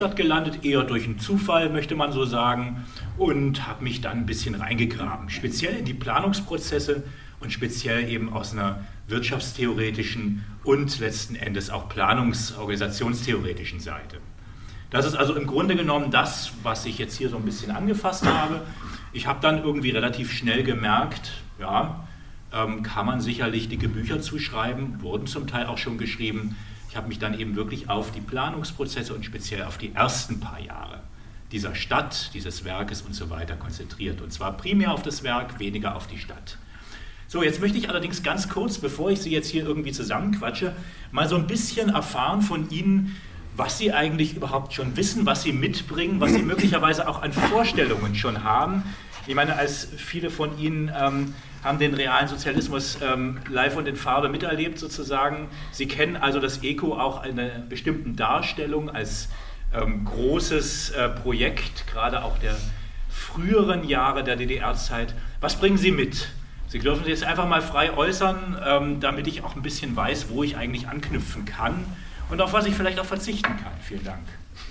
gelandet, eher durch einen Zufall, möchte man so sagen, und habe mich dann ein bisschen reingegraben, speziell in die Planungsprozesse und speziell eben aus einer wirtschaftstheoretischen und letzten Endes auch planungsorganisationstheoretischen Seite. Das ist also im Grunde genommen das, was ich jetzt hier so ein bisschen angefasst habe. Ich habe dann irgendwie relativ schnell gemerkt, ja, kann man sicherlich dicke Bücher zuschreiben, wurden zum Teil auch schon geschrieben. Ich habe mich dann eben wirklich auf die Planungsprozesse und speziell auf die ersten paar Jahre dieser Stadt, dieses Werkes und so weiter konzentriert. Und zwar primär auf das Werk, weniger auf die Stadt. So, jetzt möchte ich allerdings ganz kurz, bevor ich Sie jetzt hier irgendwie zusammenquatsche, mal so ein bisschen erfahren von Ihnen, was Sie eigentlich überhaupt schon wissen, was Sie mitbringen, was Sie möglicherweise auch an Vorstellungen schon haben. Ich meine, als viele von Ihnen haben den realen Sozialismus live und in Farbe miterlebt sozusagen. Sie kennen also das ECO auch in einer bestimmten Darstellung als großes Projekt, gerade auch der früheren Jahre der DDR-Zeit. Was bringen Sie mit? Sie dürfen sich jetzt einfach mal frei äußern, damit ich auch ein bisschen weiß, wo ich eigentlich anknüpfen kann und auf was ich vielleicht auch verzichten kann. Vielen Dank.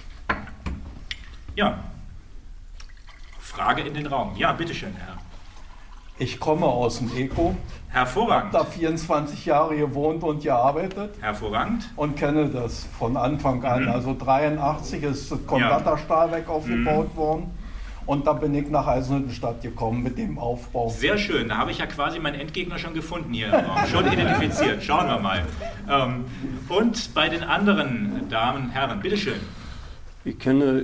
Ja, Frage in den Raum. Ja, bitteschön, Herr. Ich komme aus dem ECO. Hervorragend. Habe da 24 Jahre gewohnt und gearbeitet. Hervorragend. Und kenne das von Anfang an. Also 1983 ist das Konverterstahlwerk aufgebaut worden. Und da bin ich nach Eisenhüttenstadt gekommen mit dem Aufbau. Sehr schön. Da habe ich ja quasi meinen Endgegner schon gefunden hier im Raum. Schon identifiziert. Schauen wir mal. Und bei den anderen Damen und Herren, bitteschön. Ich kenne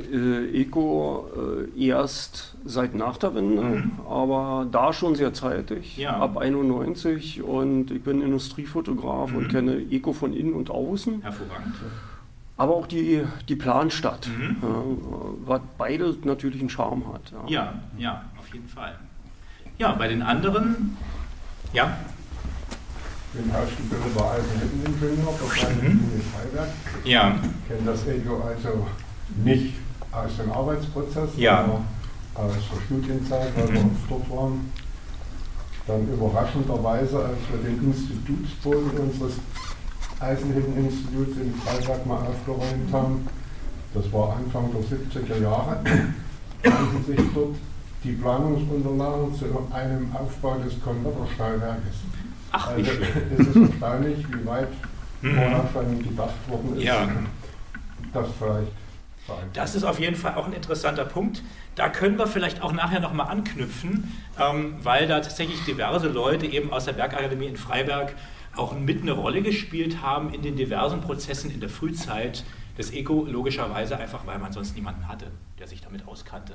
ECO erst seit nach der Wende, aber da schon sehr zeitig, ab 91, und ich bin Industriefotograf und kenne ECO von innen und außen. Hervorragend. Aber auch die Planstadt, was beide natürlich einen Charme hat. Ja, ja, auf jeden Fall. Ja, bei den anderen, ja. Ich bin ausgebildeter Eisenhütteningenieur, verkleidetes Freiwerk. Ja. Ich kenne das ECO also nicht aus dem Arbeitsprozess, ja, aber aus der Studienzeit, weil wir oft dort waren. Dann überraschenderweise, als wir den Institutsboden unseres Eisenhütteninstituts in Freiberg mal aufgeräumt haben, das war Anfang der 70er Jahre, fanden sich dort die Planungsunterlagen zu einem Aufbau des Konverterstahlwerkes. Ach, also ist es erstaunlich, wie weit vorher schon gedacht worden ist, das vielleicht. Das ist auf jeden Fall auch ein interessanter Punkt. Da können wir vielleicht auch nachher nochmal anknüpfen, weil da tatsächlich diverse Leute eben aus der Werkakademie in Freiberg auch mit eine Rolle gespielt haben in den diversen Prozessen in der Frühzeit des ECO, logischerweise einfach, weil man sonst niemanden hatte, der sich damit auskannte.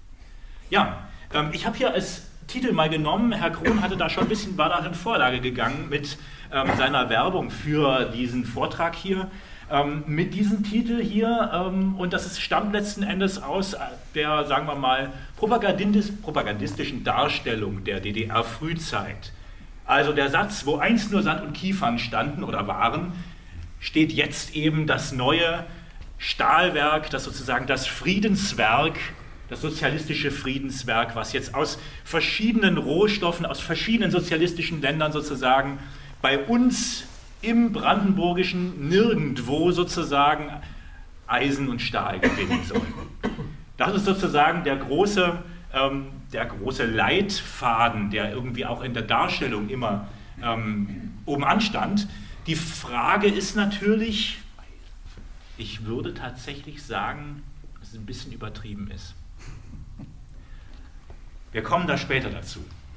Ja, ich habe hier als Titel mal genommen, Herr Krohn hatte da schon ein bisschen, war da in Vorlage gegangen mit seiner Werbung für diesen Vortrag hier. Mit diesem Titel hier, und das stammt letzten Endes aus der, sagen wir mal, propagandistischen Darstellung der DDR-Frühzeit. Also der Satz, wo einst nur Sand und Kiefern standen oder waren, steht jetzt eben das neue Stahlwerk, das sozusagen das Friedenswerk, das sozialistische Friedenswerk, was jetzt aus verschiedenen Rohstoffen, aus verschiedenen sozialistischen Ländern sozusagen bei uns im Brandenburgischen nirgendwo sozusagen Eisen und Stahl gewinnen soll. Das ist sozusagen der große Leitfaden, der irgendwie auch in der Darstellung immer oben anstand. Die Frage ist natürlich, ich würde tatsächlich sagen, dass es ein bisschen übertrieben ist. Wir kommen da später dazu.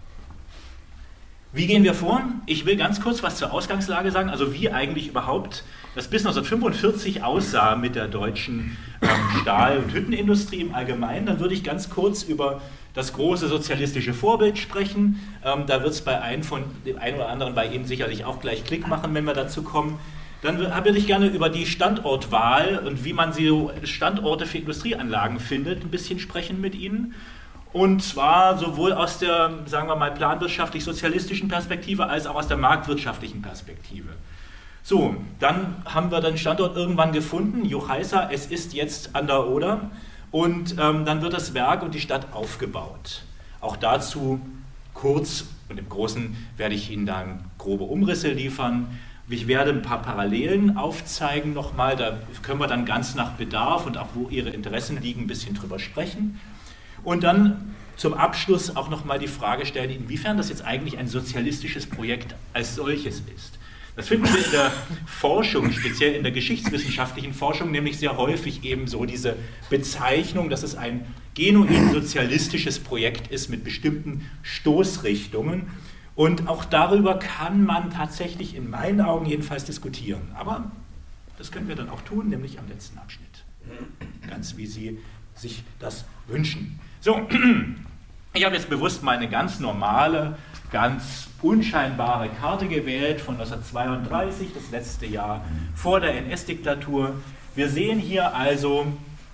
Wie gehen wir vor? Ich will ganz kurz was zur Ausgangslage sagen, also wie eigentlich überhaupt das bis 1945 aussah mit der deutschen Stahl- und Hüttenindustrie im Allgemeinen. Dann würde ich ganz kurz über das große sozialistische Vorbild sprechen. Da wird es bei dem einen oder anderen bei Ihnen sicherlich auch gleich Klick machen, wenn wir dazu kommen. Dann würde ich gerne über die Standortwahl und wie man so Standorte für Industrieanlagen findet, ein bisschen sprechen mit Ihnen. Und zwar sowohl aus der, sagen wir mal, planwirtschaftlich-sozialistischen Perspektive als auch aus der marktwirtschaftlichen Perspektive. So, dann haben wir den Standort irgendwann gefunden, Juchheisa, es ist jetzt an der Oder, und dann wird das Werk und die Stadt aufgebaut. Auch dazu kurz und im Großen werde ich Ihnen dann grobe Umrisse liefern. Ich werde ein paar Parallelen aufzeigen nochmal, da können wir dann ganz nach Bedarf und auch wo Ihre Interessen liegen, ein bisschen drüber sprechen. Und dann zum Abschluss auch nochmal die Frage stellen, inwiefern das jetzt eigentlich ein sozialistisches Projekt als solches ist. Das finden wir in der Forschung, speziell in der geschichtswissenschaftlichen Forschung, nämlich sehr häufig eben so diese Bezeichnung, dass es ein genuin sozialistisches Projekt ist mit bestimmten Stoßrichtungen. Und auch darüber kann man tatsächlich in meinen Augen jedenfalls diskutieren. Aber das können wir dann auch tun, nämlich am letzten Abschnitt. Ganz wie Sie sich das wünschen. So, ich habe jetzt bewusst mal eine ganz normale, ganz unscheinbare Karte gewählt von 1932, das letzte Jahr vor der NS-Diktatur. Wir sehen hier also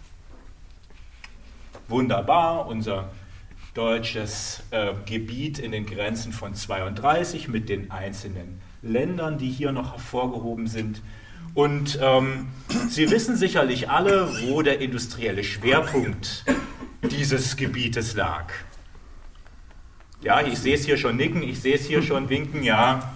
wunderbar unser deutsches Gebiet in den Grenzen von 32 mit den einzelnen Ländern, die hier noch hervorgehoben sind. Und Sie wissen sicherlich alle, wo der industrielle Schwerpunkt dieses Gebietes lag. Ja, ich sehe es hier schon nicken, ich sehe es hier schon winken, ja.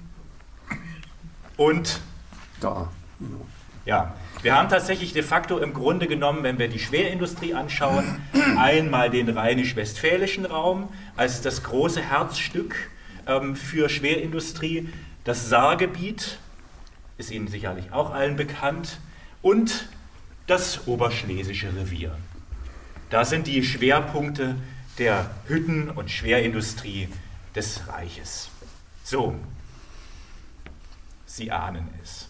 Und da. Ja, wir haben tatsächlich de facto im Grunde genommen, wenn wir die Schwerindustrie anschauen, einmal den rheinisch-westfälischen Raum als das große Herzstück für Schwerindustrie, das Saargebiet, ist Ihnen sicherlich auch allen bekannt, und das Oberschlesische Revier. Da sind die Schwerpunkte der Hütten- und Schwerindustrie des Reiches. So, Sie ahnen es.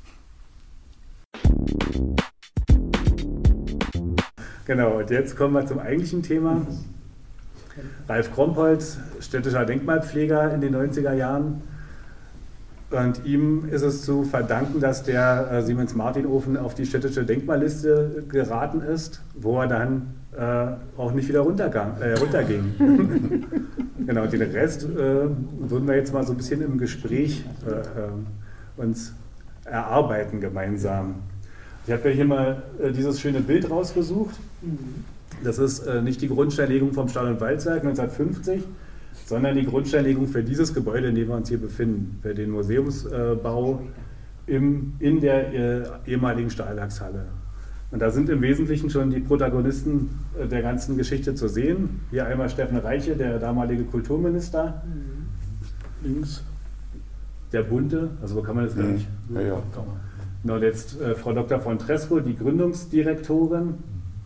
Genau, und jetzt kommen wir zum eigentlichen Thema. Ralf Krompholz, städtischer Denkmalpfleger in den 90er Jahren. Und ihm ist es zu verdanken, dass der Siemens-Martin-Ofen auf die städtische Denkmalliste geraten ist, wo er dann auch nicht wieder runterging. Genau, den Rest würden wir jetzt mal so ein bisschen im Gespräch uns erarbeiten gemeinsam. Ich habe ja hier mal dieses schöne Bild rausgesucht. Das ist nicht die Grundsteinlegung vom Stahl- und Walzwerk 1950, sondern die Grundsteinlegung für dieses Gebäude, in dem wir uns hier befinden, für den Museumsbau in der ehemaligen Stahlwerkshalle. Und da sind im Wesentlichen schon die Protagonisten der ganzen Geschichte zu sehen. Hier einmal Steffen Reiche, der damalige Kulturminister. Links der Bunte, also wo kann man das gar nicht? Ja. Genau, jetzt Frau Dr. von Tresco, die Gründungsdirektorin.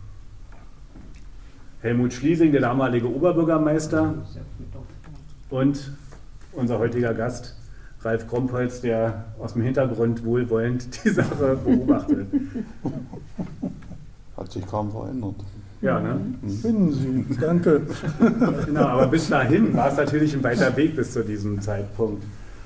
Helmut Schliesing, der damalige Oberbürgermeister. Und unser heutiger Gast, Ralf Krompholz, der aus dem Hintergrund wohlwollend die Sache beobachtet. Hat sich kaum verändert. Ja, ne? Finden Sie, danke. Genau, aber bis dahin war es natürlich ein weiter Weg bis zu diesem Zeitpunkt.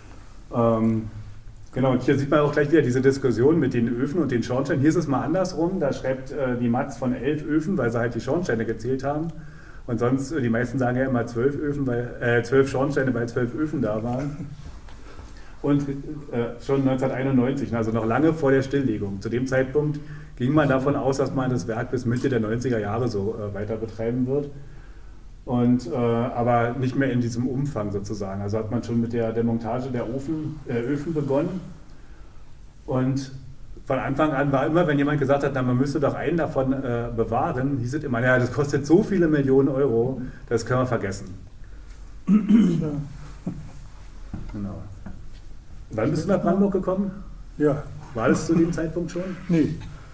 Genau, und hier sieht man auch gleich wieder diese Diskussion mit den Öfen und den Schornsteinen. Hier ist es mal andersrum, da schreibt die Matz von 11 Öfen, weil sie halt die Schornsteine gezählt haben. Und sonst, die meisten sagen ja immer 12 Schornsteine, weil 12 Öfen da waren. Und schon 1991, also noch lange vor der Stilllegung. Zu dem Zeitpunkt ging man davon aus, dass man das Werk bis Mitte der 90er Jahre so weiter betreiben wird. Und, aber nicht mehr in diesem Umfang sozusagen. Also hat man schon mit der Demontage der Öfen begonnen. Und von Anfang an war immer, wenn jemand gesagt hat, na, man müsste doch einen davon bewahren, hieß es immer, ja, das kostet so viele Millionen Euro, das können wir vergessen. Genau. Wann bist du nach Brandenburg gekommen? Ja. War das zu dem Zeitpunkt schon? Nee.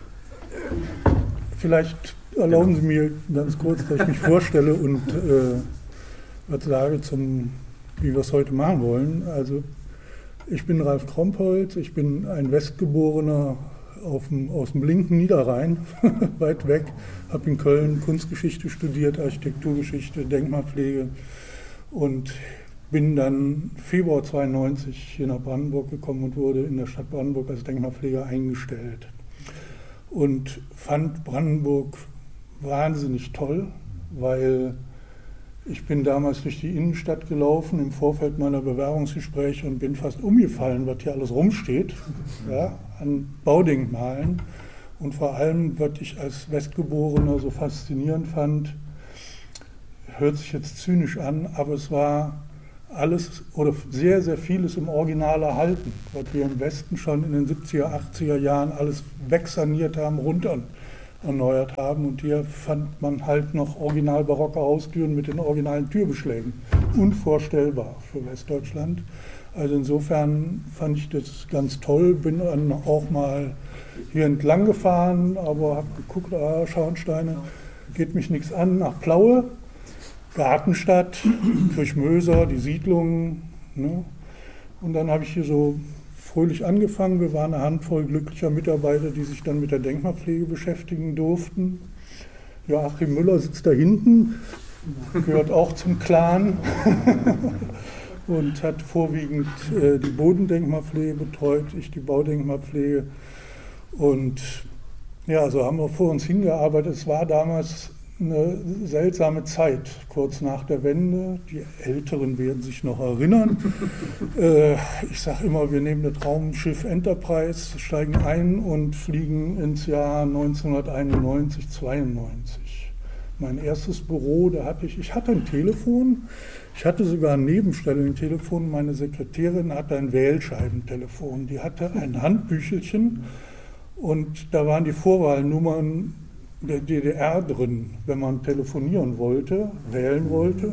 Vielleicht erlauben Sie mir ganz kurz, dass ich mich vorstelle und was sage, wie wir es heute machen wollen. Also ich bin Ralf Krompholz, ich bin ein Westgeborener aus dem linken Niederrhein, weit weg, habe in Köln Kunstgeschichte studiert, Architekturgeschichte, Denkmalpflege und bin dann Februar 92 hier nach Brandenburg gekommen und wurde in der Stadt Brandenburg als Denkmalpfleger eingestellt. Und fand Brandenburg wahnsinnig toll, weil ich bin damals durch die Innenstadt gelaufen im Vorfeld meiner Bewerbungsgespräche und bin fast umgefallen, was hier alles rumsteht, ja, an Baudenkmalen. Und vor allem, was ich als Westgeborener so faszinierend fand, hört sich jetzt zynisch an, aber es war alles oder sehr, sehr vieles im Original erhalten, was wir im Westen schon in den 70er, 80er Jahren alles wegsaniert haben, runter erneuert haben. Und hier fand man halt noch original barocke Haustüren mit den originalen Türbeschlägen. Unvorstellbar für Westdeutschland. Also insofern fand ich das ganz toll, bin dann auch mal hier entlang gefahren, aber habe geguckt, Schornsteine, geht mich nichts an, nach Plaue, Gartenstadt, Kirchmöser, die Siedlungen. Ne? Und dann habe ich hier so fröhlich angefangen. Wir waren eine Handvoll glücklicher Mitarbeiter, die sich dann mit der Denkmalpflege beschäftigen durften. Joachim Müller sitzt da hinten, gehört auch zum Clan und hat vorwiegend die Bodendenkmalpflege betreut, ich die Baudenkmalpflege. Und ja, so haben wir vor uns hingearbeitet. Es war damals eine seltsame Zeit, kurz nach der Wende. Die Älteren werden sich noch erinnern. Ich sage immer, wir nehmen das Raumschiff Enterprise, steigen ein und fliegen ins Jahr 1991, 92. Mein erstes Büro, da hatte ich hatte ein Telefon, ich hatte sogar ein Nebenstellentelefon, meine Sekretärin hatte ein Wählscheibentelefon, die hatte ein Handbüchelchen und da waren die Vorwahlnummern der DDR drin, wenn man telefonieren wollte, wählen wollte.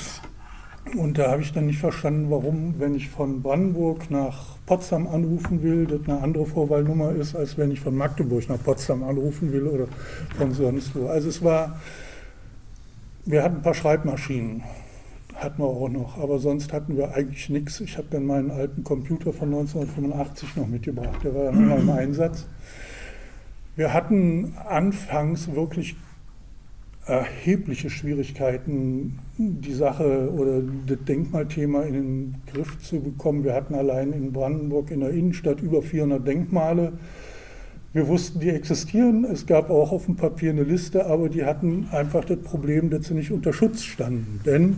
Und da habe ich dann nicht verstanden, warum, wenn ich von Brandenburg nach Potsdam anrufen will, das eine andere Vorwahlnummer ist, als wenn ich von Magdeburg nach Potsdam anrufen will oder von sonst wo. Also wir hatten ein paar Schreibmaschinen, hatten wir auch noch, aber sonst hatten wir eigentlich nichts. Ich habe dann meinen alten Computer von 1985 noch mitgebracht, der war dann immer im Einsatz. Wir hatten anfangs wirklich erhebliche Schwierigkeiten, die Sache oder das Denkmalthema in den Griff zu bekommen. Wir hatten allein in Brandenburg in der Innenstadt über 400 Denkmale. Wir wussten, die existieren. Es gab auch auf dem Papier eine Liste, aber die hatten einfach das Problem, dass sie nicht unter Schutz standen. Denn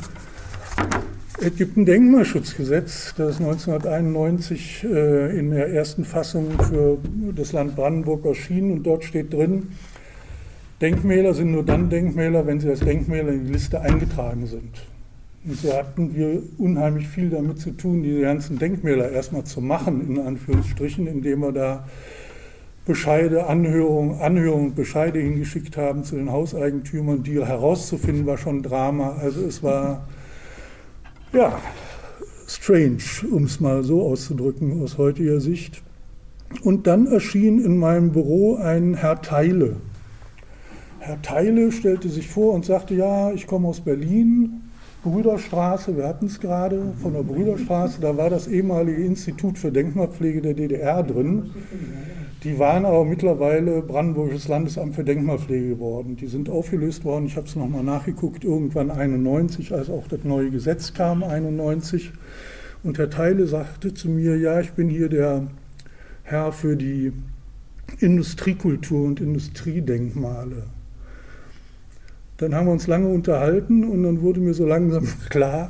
es gibt ein Denkmalschutzgesetz, das 1991 in der ersten Fassung für das Land Brandenburg erschien und dort steht drin, Denkmäler sind nur dann Denkmäler, wenn sie als Denkmäler in die Liste eingetragen sind. Und so hatten wir unheimlich viel damit zu tun, diese ganzen Denkmäler erstmal zu machen, in Anführungsstrichen, indem wir da Anhörungen und Bescheide hingeschickt haben zu den Hauseigentümern, die herauszufinden war schon Drama. Also es war ja, strange, um es mal so auszudrücken aus heutiger Sicht. Und dann erschien in meinem Büro ein Herr Theile. Herr Theile stellte sich vor und sagte, ja, ich komme aus Berlin, Brüderstraße, wir hatten es gerade, von der Brüderstraße, da war das ehemalige Institut für Denkmalpflege der DDR drin. Die waren aber mittlerweile Brandenburgisches Landesamt für Denkmalpflege geworden. Die sind aufgelöst worden, ich habe es nochmal nachgeguckt, irgendwann 91, als auch das neue Gesetz kam, 91. Und Herr Theile sagte zu mir, ja, ich bin hier der Herr für die Industriekultur und Industriedenkmale. Dann haben wir uns lange unterhalten und dann wurde mir so langsam klar,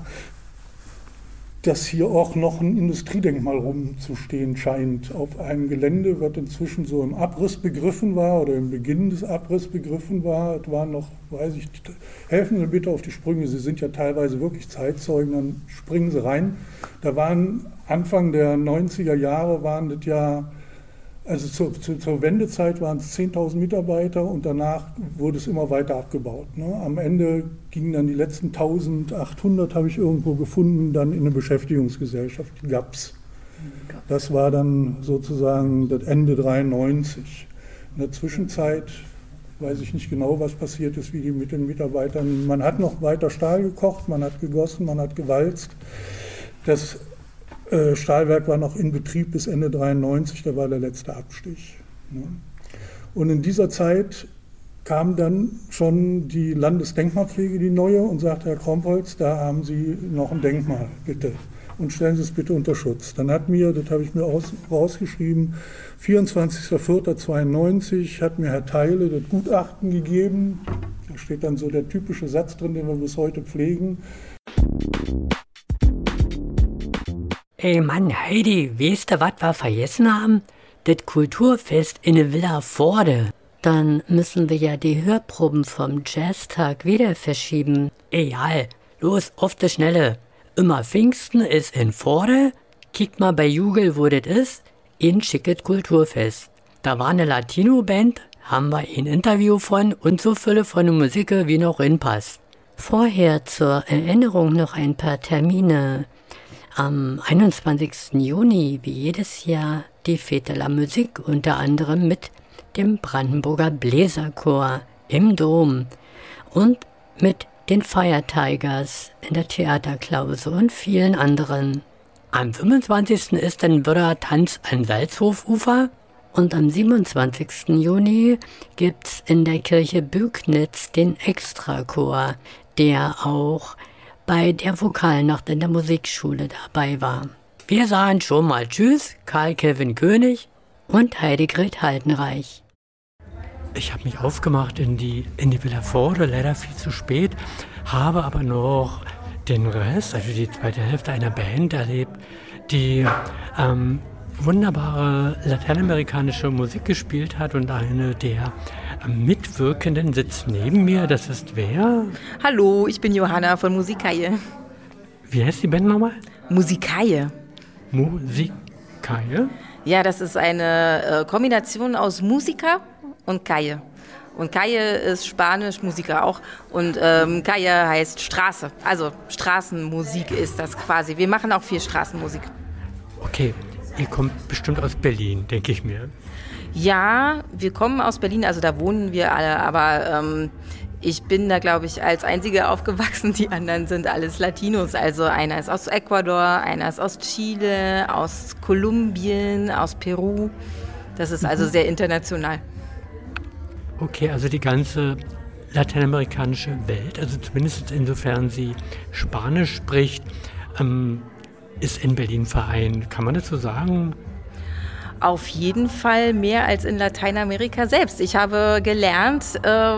dass hier auch noch ein Industriedenkmal rumzustehen scheint auf einem Gelände, was inzwischen so im Abriss begriffen war oder im Beginn des Abriss begriffen war. Es waren noch, weiß ich, helfen Sie bitte auf die Sprünge, Sie sind ja teilweise wirklich Zeitzeugen, dann springen Sie rein. Da waren Anfang der 90er Jahre, waren das ja, also zur Wendezeit waren es 10.000 Mitarbeiter und danach wurde es immer weiter abgebaut. Ne? Am Ende gingen dann die letzten 1.800, habe ich irgendwo gefunden, dann in eine Beschäftigungsgesellschaft, die GAPS. Das war dann sozusagen das Ende 93. In der Zwischenzeit weiß ich nicht genau, was passiert ist, wie die mit den Mitarbeitern. Man hat noch weiter Stahl gekocht, man hat gegossen, man hat gewalzt. Das Stahlwerk war noch in Betrieb bis Ende 93, da war der letzte Abstich. Und in dieser Zeit kam dann schon die Landesdenkmalpflege, die neue, und sagte, Herr Krompholz, da haben Sie noch ein Denkmal, bitte. Und stellen Sie es bitte unter Schutz. Dann hat mir, das habe ich mir rausgeschrieben, 24.04.92 hat mir Herr Theile das Gutachten gegeben. Da steht dann so der typische Satz drin, den wir bis heute pflegen. Ey Mann, Heidi, weißt du, was wir vergessen haben? Das Kulturfest in der Villa Voorde. Dann müssen wir ja die Hörproben vom Jazztag wieder verschieben. Egal, los, auf die Schnelle. immer Pfingsten ist in Vorde. Kickt mal bei Jugel, wo das ist. In schicket Kulturfest. Da war eine Latino-Band, haben wir ein Interview von und so viele von der Musik, wie noch reinpasst. Vorher zur Erinnerung noch ein paar Termine. Am 21. Juni, wie jedes Jahr, die Fête de la Musique, unter anderem mit dem Brandenburger Bläserchor im Dom und mit den Fire Tigers in der Theaterklause und vielen anderen. Am 25. ist dann wieder Tanz an Salzhofufer und am 27. Juni gibt's in der Kirche Bügnitz den Extrachor, der auch bei der Vokalnacht in der Musikschule dabei war. Wir sagen schon mal Tschüss, Karl-Kevin König und Heidegret Haltenreich. Ich habe mich aufgemacht in die Villa Vorde, leider viel zu spät, habe aber noch den Rest, also die zweite Hälfte einer Band erlebt, die wunderbare lateinamerikanische Musik gespielt hat und eine der Mitwirkenden sitzt neben mir. Das ist wer? Hallo, ich bin Johanna von Musikaie. Wie heißt die Band nochmal? Musikaie. Musikaie? Ja, das ist eine Kombination aus Musiker und Calle. Und Calle ist Spanisch, Musiker auch. Und Calle heißt Straße. Also Straßenmusik ist das quasi. Wir machen auch viel Straßenmusik. Okay, ihr kommt bestimmt aus Berlin, denke ich mir. Ja, wir kommen aus Berlin, also da wohnen wir alle. Aber ich bin da, glaube ich, als Einzige aufgewachsen. Die anderen sind alles Latinos. Also einer ist aus Ecuador, einer ist aus Chile, aus Kolumbien, aus Peru. Das ist also sehr international. Okay, also die ganze lateinamerikanische Welt, also zumindest insofern sie Spanisch spricht, ist in Berlin vereint. Kann man dazu sagen? Auf jeden Fall mehr als in Lateinamerika selbst. Ich habe gelernt,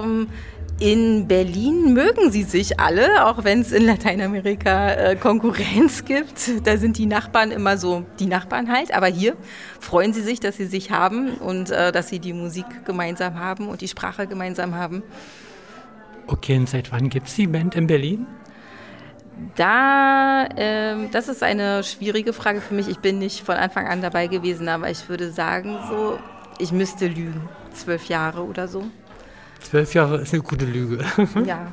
in Berlin mögen sie sich alle, auch wenn es in Lateinamerika Konkurrenz gibt. Da sind die Nachbarn immer so die Nachbarn halt. Aber hier freuen sie sich, dass sie sich haben und dass sie die Musik gemeinsam haben und die Sprache gemeinsam haben. Okay, und seit wann gibt es die Band in Berlin? Das ist eine schwierige Frage für mich. Ich bin nicht von Anfang an dabei gewesen, aber ich würde sagen, so, ich müsste lügen. 12 Jahre oder so. 12 Jahre ist eine gute Lüge. Ja.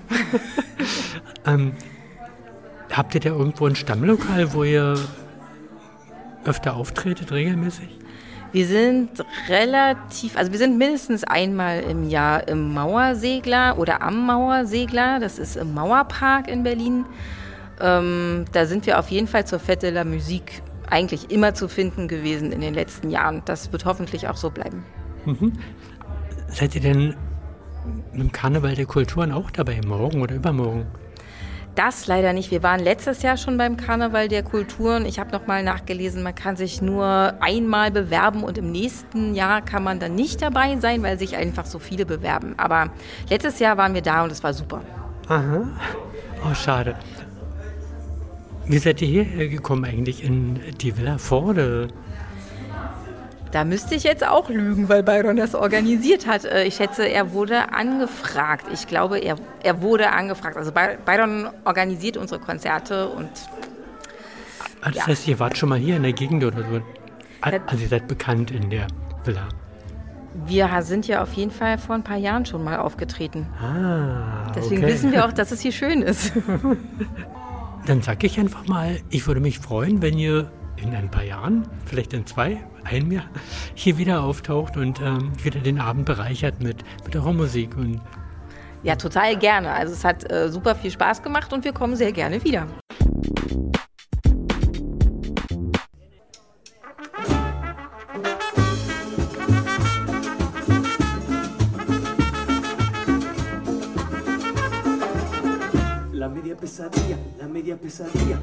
Habt ihr da irgendwo ein Stammlokal, wo ihr öfter auftretet, regelmäßig? Wir sind wir sind mindestens einmal im Jahr im Mauersegler oder am Mauersegler. Das ist im Mauerpark in Berlin. Da sind wir auf jeden Fall zur Fête de la Musique eigentlich immer zu finden gewesen in den letzten Jahren. Das wird hoffentlich auch so bleiben. Mhm. Seid ihr denn im Karneval der Kulturen auch dabei, morgen oder übermorgen? Das leider nicht. Wir waren letztes Jahr schon beim Karneval der Kulturen. Ich habe noch mal nachgelesen, man kann sich nur einmal bewerben und im nächsten Jahr kann man dann nicht dabei sein, weil sich einfach so viele bewerben. Aber letztes Jahr waren wir da und es war super. Aha. Oh, schade. Wie seid ihr hierher gekommen eigentlich in die Villa Vorde? Da müsste ich jetzt auch lügen, weil Byron das organisiert hat. Ich schätze, er wurde angefragt. Ich glaube, er wurde angefragt. Also Byron organisiert unsere Konzerte und das heißt, ihr wart schon mal hier in der Gegend oder so? Also ihr seid bekannt in der Villa? Wir sind ja auf jeden Fall vor ein paar Jahren schon mal aufgetreten. Deswegen okay. Wissen wir auch, dass es hier schön ist. Dann sag ich einfach mal, ich würde mich freuen, wenn ihr in ein paar Jahren, vielleicht in 2, einem Jahr, hier wieder auftaucht und wieder den Abend bereichert mit eurer Musik. Und ja, total gerne. Also es hat super viel Spaß gemacht und wir kommen sehr gerne wieder. La media pesadilla,